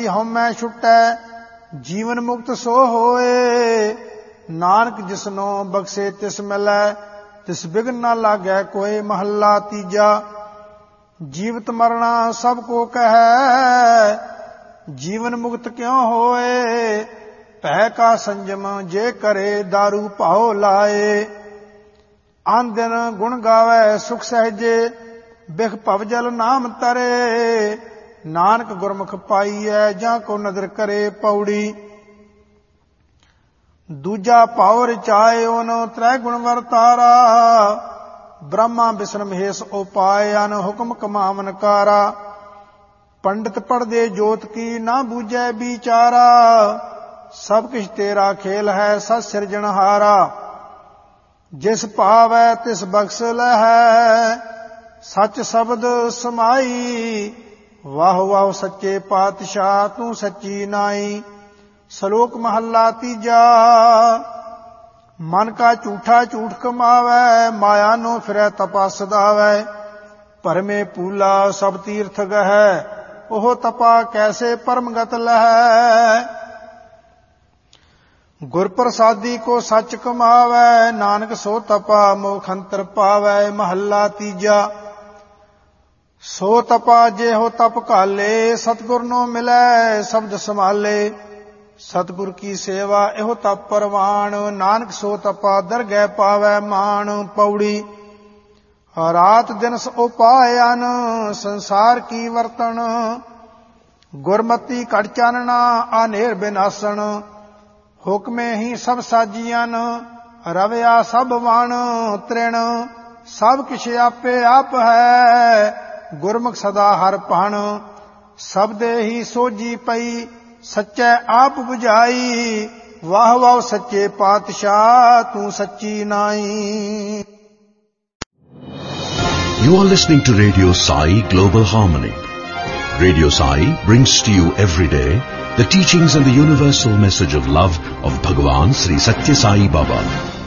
ਹਉਮੈ ਛੁਟੈ, ਜੀਵਨ ਮੁਕਤ ਸੋ ਹੋਏ। ਨਾਨਕ ਜਿਸਨੋ ਬਖਸ਼ੇ ਤਿਸ ਮਿਲੈ, ਤਿਸ ਬਿਘਨ ਨਾ ਲਾਗੈ ਕੋਇ। ਮਹੱਲਾ ਤੀਜਾ। ਜੀਵਤ ਮਰਣਾ ਸਭ ਕੋ ਕਹੈ, ਜੀਵਨ ਮੁਕਤ ਕਿਉ ਹੋਏ। ਭੈ ਕਾ ਸੰਜਮ ਜੇ ਕਰੇ, ਦਾਰੂ ਭਾਉ ਲਾਏ। ਆਨ ਦਿਨ ਗੁਣ ਗਾਵੈ ਸੁਖ ਸਹਿਜੇ, ਬਿਖ ਭਵ ਜਲ ਨਾਮ ਤਰੇ। ਨਾਨਕ ਗੁਰਮੁਖ ਪਾਈਐ, ਜਾਂ ਕੋ ਨਦਰ ਕਰੇ। ਪੌੜੀ। ਦੂਜਾ ਭਾਉ ਰਚਾਏ ਓਨ, ਤ੍ਰੈ ਗੁਣ ਵਰਤਾਰਾ। ਬ੍ਰਹਮਾ ਬਿਸ਼ਨ ਮਹੇਸ਼ ਉਪਾਏ, ਅਨ ਹੁਕਮ ਕਮਾਵਨ ਕਾਰਾ। ਪੰਡਿਤ ਪੜਦੇ ਜੋਤ ਕੀ, ਨਾ ਬੂਝੈ ਵਿਚਾਰਾ। ਸਭ ਕਿਛ ਤੇਰਾ ਖੇਲ ਹੈ, ਸਤ ਸਿਰਜਣਹਾਰਾ। ਜਿਸ ਭਾਵੈ ਤਿਸ ਬਖਸ਼ ਲਹੈ, ਸੱਚ ਸ਼ਬਦ ਸਮਾਈ। ਵਾਹ ਵਾਹ ਸੱਚੇ ਪਾਤਸ਼ਾਹ, ਤੂੰ ਸੱਚੀ ਨਾਈ। ਸ਼ਲੋਕ ਮਹੱਲਾ ਤੀਜਾ। ਮਨ ਕਾ ਝੂਠਾ ਝੂਠ ਕਮਾਵੈ, ਮਾਇਆ ਨੂੰ ਫਿਰੈ ਤਪਾ ਸਦਾਵੈ। ਭਰਮੇ ਪੂਲਾ ਸਭ ਤੀਰਥ ਗਹੈ, ਉਹ ਤਪਾ ਕੈਸੇ ਪਰਮਗਤ ਲਹੈ। ਗੁਰ ਪ੍ਰਸਾਦੀ ਕੋ ਸੱਚ ਕਮਾਵੈ, ਨਾਨਕ ਸੋ ਤਪਾ ਮੋਖ ਅੰਤਰ ਪਾਵੈ। ਮਹੱਲਾ ਤੀਜਾ। ਸੋ ਤਪਾ ਜਿਹੋ ਤਪ ਘਾਲੇ, ਸਤਿਗੁਰ ਨੂੰ ਮਿਲੈ ਸ਼ਬਦ ਸੰਭਾਲੇ। ਸਤਿਗੁਰ ਕੀ ਸੇਵਾ ਇਹੋ ਤਪ ਪਰਵਾਣ, ਨਾਨਕ ਸੋ ਤਪਾ ਦਰਗਹਿ ਪਾਵੈ ਮਾਣ। ਪੌੜੀ। ਰਾਤ ਦਿਨਸ ਉਪਾਇਨ, ਸੰਸਾਰ ਕੀ ਵਰਤਣ। ਗੁਰਮਤੀ ਘਟ ਚਾਨਣਾ, ਆਨੇਰ ਬਿਨਾਸਣ। ਹੁਕਮੇ ਹੀ ਸਭ ਸਾਜੀਆਂ, ਰਵਿਆ ਸਭ ਵਣ ਤ੍ਰਿਣ। ਸਭ ਕਿਛ ਆਪੇ ਆਪ ਹੈ, ਗੁਰਮੁਖ ਸਦਾ ਹਰ ਭਣ। ਸਬਦੇ ਹੀ ਸੋਝੀ ਪਈ, ਸੱਚੈ ਆਪ 부ਝਾਈ। ਵਾਹ ਵਾਹ ਸੱਚੇ ਪਾਤਸ਼ਾਹ, ਤੂੰ ਸੱਚੀ ਨਾਈ। You are listening to Radio Sai Global Harmony. Radio Sai brings to you every day the teachings and the universal message of love of Bhagavan Sri Satya Sai Baba.